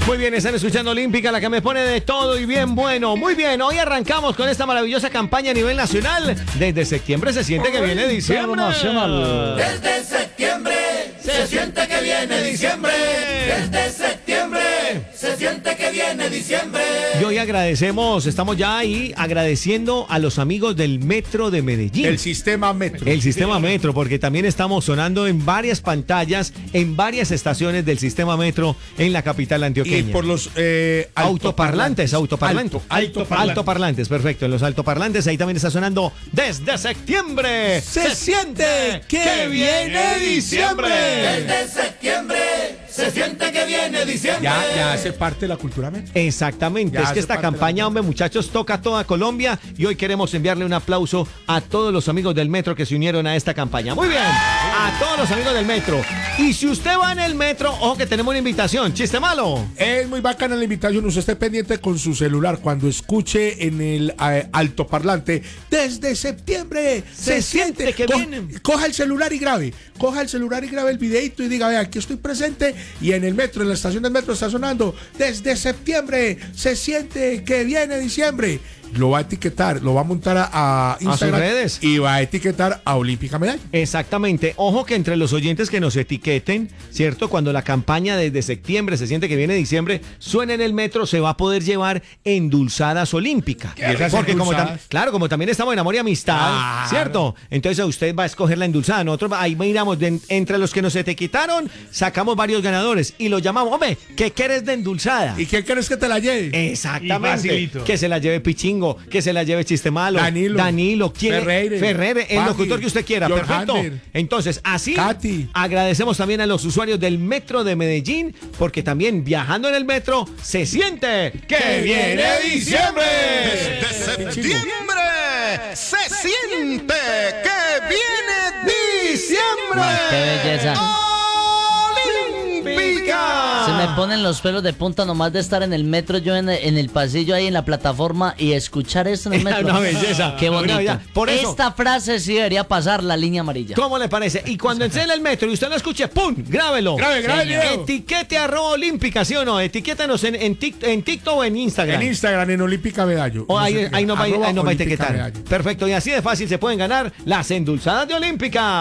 Muy bien, están escuchando Olímpica, la que me pone de todo y bien bueno. Muy bien, hoy arrancamos con esta maravillosa campaña a nivel nacional. Desde septiembre se siente que viene diciembre. Desde septiembre se siente que viene diciembre. Desde septiembre se siente que viene diciembre. Y hoy agradecemos, estamos ya ahí agradeciendo a los amigos del Metro de Medellín. El sistema Metro. El sistema Metro, porque también estamos sonando en varias pantallas, en varias estaciones del sistema Metro en la capital antioqueña. Y por los autoparlantes. Altoparlantes, Perfecto. En los altoparlantes ahí también está sonando desde septiembre. Se siente que viene diciembre. Desde septiembre se siente que viene diciembre. Ya hace parte de la cultura Metro. Exactamente, Ya es que hace esta parte de la campaña, cultura. hombre, muchachos, toca a toda Colombia y hoy queremos enviarle un aplauso a todos los amigos del Metro que se unieron a esta campaña. Muy bien, a todos los amigos del Metro. Y si usted va en el Metro, ojo que tenemos una invitación, chiste malo. Es muy bacana la invitación. Usted esté pendiente con su celular cuando escuche en el altoparlante. Desde septiembre se siente que viene. Coja el celular y grabe. Coja el celular y grabe el videito y diga, vea, aquí estoy presente. Y en el metro, en la estación del metro está sonando. Desde septiembre se siente que viene diciembre. Lo va a etiquetar, lo va a montar a Instagram. sus redes. Y va a etiquetar a Olímpica Medallo. Exactamente, ojo que entre los oyentes que nos etiqueten, ¿cierto? Cuando la campaña desde septiembre se siente que viene diciembre, suena en el Metro, se va a poder llevar endulzadas olímpicas. Porque claro, como también estamos en amor y amistad, Claro. ¿cierto? Entonces usted va a escoger la endulzada. Nosotros ahí miramos, entre los que nos etiquetaron, sacamos varios ganadores y los llamamos, hombre, ¿qué quieres de endulzada? ¿Y quién quieres que te la lleve? Exactamente. Y facilito. Que se la lleve Pichingo, que se la lleve Chiste Malo, Danilo, Ferreire, el Paqui, locutor que usted quiera. George Perfecto. Hander. Entonces, así Katy. agradecemos también a los usuarios del Metro de Medellín, porque también viajando en el metro se siente que viene diciembre. Desde septiembre se siente que viene diciembre. Qué belleza. Olímpica. Se me ponen los pelos de punta nomás de estar en el metro, yo en el pasillo ahí en la plataforma y escuchar esto en el metro. Una belleza. Qué bonito. Una belleza. Por eso, esta frase sí debería pasar la línea amarilla. ¿cómo le parece? Y cuando esté en el metro y usted lo escuche, ¡pum! Grábelo. Grabe el video. Etiquete @Olímpica, ¿sí o no? Etiquétanos en TikTok o en Instagram. En Instagram, en Olímpica Medallo. O ahí nos va a Arroba etiquetar. Olímpica Medallo. Perfecto, y así de fácil se pueden ganar las endulzadas de Olímpica.